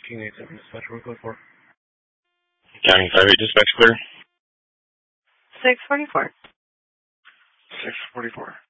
King 87 dispatch, what code for? County 58 dispatch clear. 644. 644.